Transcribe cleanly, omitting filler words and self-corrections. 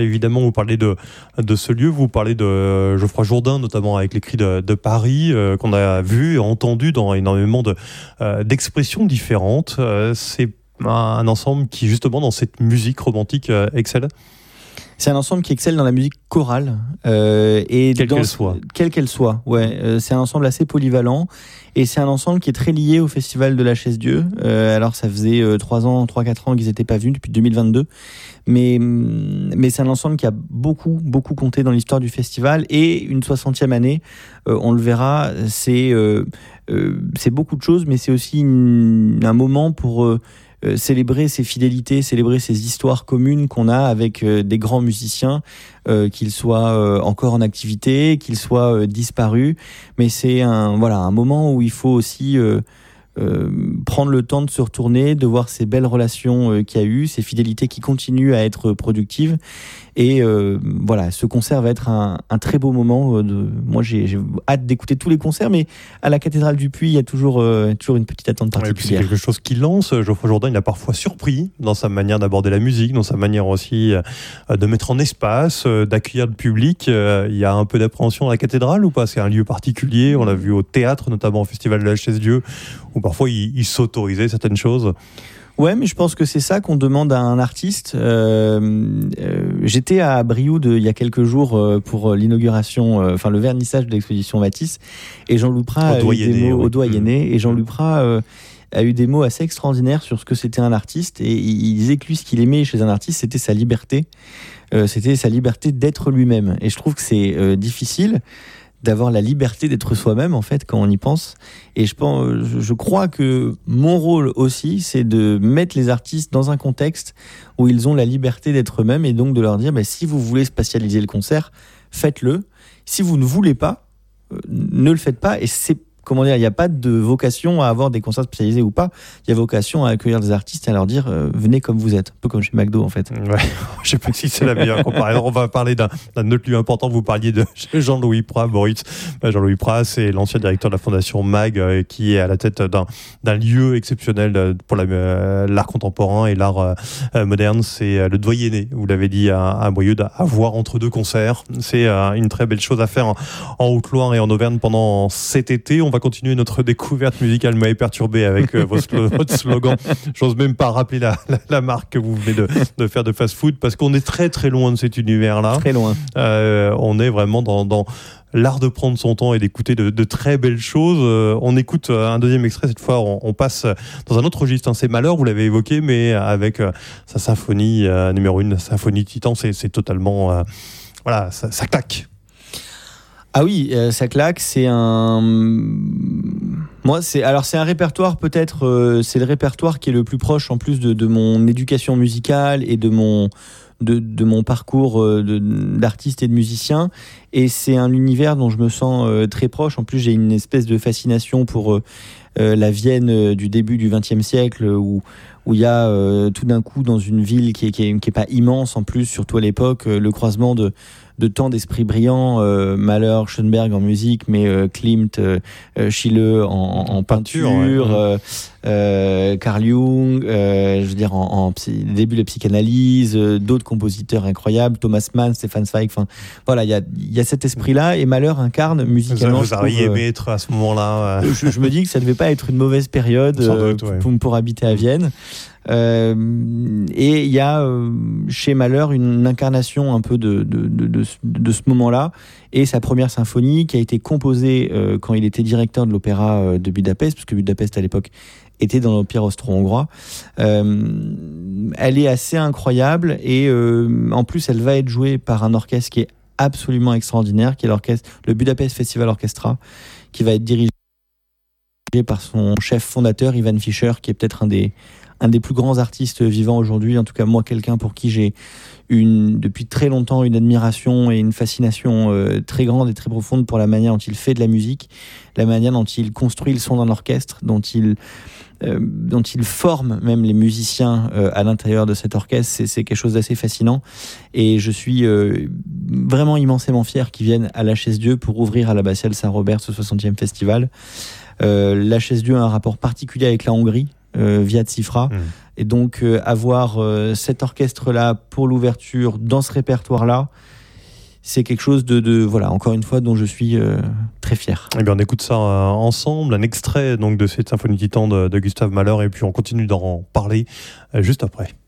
Évidemment, vous parlez de ce lieu, vous parlez de Geoffroy Jourdain, notamment avec les cris de Paris, qu'on a vu et entendu dans énormément d'expressions différentes. C'est un ensemble qui, justement, dans cette musique romantique, excelle. C'est un ensemble qui excelle dans la musique chorale. Quelle qu'elle soit. Ouais. C'est un ensemble assez polyvalent. Et c'est un ensemble qui est très lié au Festival de la Chaise-Dieu. Alors, ça faisait 3-4 ans qu'ils n'étaient pas venus, depuis 2022. Mais c'est un ensemble qui a beaucoup compté dans l'histoire du festival. Et une 60e année, on le verra, c'est beaucoup de choses, mais c'est aussi un moment pour... célébrer ces fidélités, célébrer ces histoires communes qu'on a avec des grands musiciens, qu'ils soient encore en activité, qu'ils soient disparus. Mais c'est un moment où il faut aussi prendre le temps de se retourner, de voir ces belles relations qu'il y a eu, ces fidélités qui continuent à être productives. Et ce concert va être un très beau moment. Moi, j'ai hâte d'écouter tous les concerts, mais à la cathédrale du Puy, il y a toujours une petite attente particulière. C'est quelque chose qui lance. Geoffroy Jourdain, il a parfois surpris dans sa manière d'aborder la musique, dans sa manière aussi de mettre en espace, d'accueillir le public. Il y a un peu d'appréhension à la cathédrale ou pas? C'est un lieu particulier. On l'a vu au théâtre, notamment au Festival de la Chaise-Dieu, où parfois il s'autorisait certaines choses. Ouais, mais je pense que c'est ça qu'on demande à un artiste. J'étais à Brioude il y a quelques jours pour l'inauguration, le vernissage de l'exposition Matisse, et Jean-Loup Prat a eu des mots au Doyenné, et Jean-Loup Prat a eu des mots assez extraordinaires sur ce que c'était un artiste, et il disait que lui, ce qu'il aimait chez un artiste, c'était sa liberté. C'était sa liberté d'être lui-même. Et je trouve que c'est difficile d'avoir la liberté d'être soi-même, en fait, quand on y pense. Et je crois que mon rôle aussi, c'est de mettre les artistes dans un contexte où ils ont la liberté d'être eux-mêmes, et donc de leur dire, si vous voulez spatialiser le concert, faites-le. Si vous ne voulez pas, ne le faites pas. Et il n'y a pas de vocation à avoir des concerts spécialisés ou pas. Il y a vocation à accueillir des artistes et à leur dire venez comme vous êtes, un peu comme chez McDo en fait. Ouais, je sais pas si c'est la meilleure comparaison. On va parler d'un autre lieu important. Vous parliez de Jean-Louis Prat, Boris. Jean-Louis Prat, c'est l'ancien directeur de la Fondation MAG, qui est à la tête d'un lieu exceptionnel pour l'art contemporain et l'art moderne. C'est le Doyenné, vous l'avez dit, à Brioude, à voir entre deux concerts. C'est une très belle chose à faire en Haute-Loire et en Auvergne pendant cet été. On va continuer notre découverte musicale. M'avez perturbé avec votre slogan. J'ose même pas rappeler la marque que vous venez de faire de fast-food, parce qu'on est très très loin de cet univers-là. Très loin. On est vraiment dans l'art de prendre son temps et d'écouter de très belles choses. On écoute un deuxième extrait. Cette fois, on passe dans un autre registre. C'est Malheur, vous l'avez évoqué, mais avec sa symphonie numéro 1, symphonie Titan, c'est totalement... ça claque. Ah oui, ça claque, c'est un répertoire peut-être, c'est le répertoire qui est le plus proche en plus de mon éducation musicale et de mon parcours d'artiste et de musicien, et c'est un univers dont je me sens très proche. En plus, j'ai une espèce de fascination pour la Vienne du début du XXe siècle, où il y a tout d'un coup dans une ville qui est pas immense en plus, surtout à l'époque, le croisement de tant d'esprits brillants, Mahler, Schoenberg en musique, mais Klimt, Schiele en peinture, Carl Jung, en début de la psychanalyse, d'autres compositeurs incroyables, Thomas Mann, Stefan Zweig, il y a cet esprit-là, et Mahler incarne musicalement. Vous auriez aimé être à ce moment-là. Je me dis que ça ne devait pas être une mauvaise période pour habiter à Vienne. Et il y a chez Mahler une incarnation un peu de ce moment-là, et sa première symphonie qui a été composée quand il était directeur de l'opéra de Budapest, parce que Budapest à l'époque était dans l'Empire austro-hongrois. Elle est assez incroyable, et en plus elle va être jouée par un orchestre qui est absolument extraordinaire, qui est le Budapest Festival Orchestra, qui va être dirigé par son chef fondateur Ivan Fischer, qui est peut-être un des plus grands artistes vivants aujourd'hui, en tout cas moi, quelqu'un pour qui j'ai depuis très longtemps une admiration et une fascination très grande et très profonde pour la manière dont il fait de la musique, la manière dont il construit le son d'un orchestre, dont il forme même les musiciens à l'intérieur de cet orchestre. C'est quelque chose d'assez fascinant, et je suis vraiment immensément fier qu'ils viennent à la Chaise-Dieu pour ouvrir à l'abbatiale Saint-Robert ce 60e festival. La Chaise-Dieu a un rapport particulier avec la Hongrie, via Tsifra. Et donc avoir cet orchestre-là pour l'ouverture dans ce répertoire-là, c'est quelque chose voilà, encore une fois, dont je suis très fier. Eh bien, on écoute ça ensemble, un extrait donc de cette Symphonie Titan de Gustave Mahler, et puis on continue d'en parler juste après.